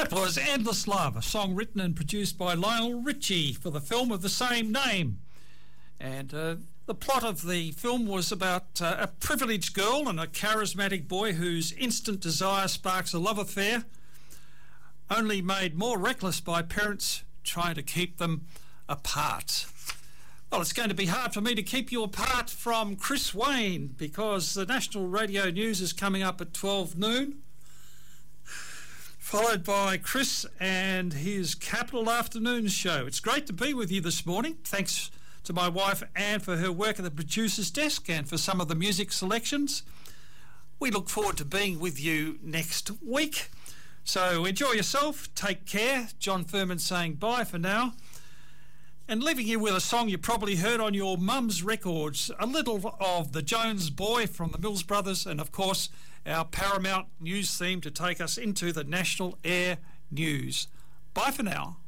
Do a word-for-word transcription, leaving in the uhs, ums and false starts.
That was Endless Love, a song written and produced by Lionel Richie for the film of the same name. And uh, the plot of the film was about uh, a privileged girl and a charismatic boy whose instant desire sparks a love affair, only made more reckless by parents trying to keep them apart. Well, it's going to be hard for me to keep you apart from Chris Wayne, because the National Radio News is coming up at twelve noon, followed by Chris and his Capital Afternoon show. It's great to be with you this morning. Thanks to my wife Anne for her work at the producer's desk and for some of the music selections. We look forward to being with you next week. So enjoy yourself, take care. John Furman saying bye for now, and leaving you with a song you probably heard on your mum's records, a little of the Jones Boy from the Mills Brothers, and of course our Paramount News theme to take us into the National Air News. Bye for now.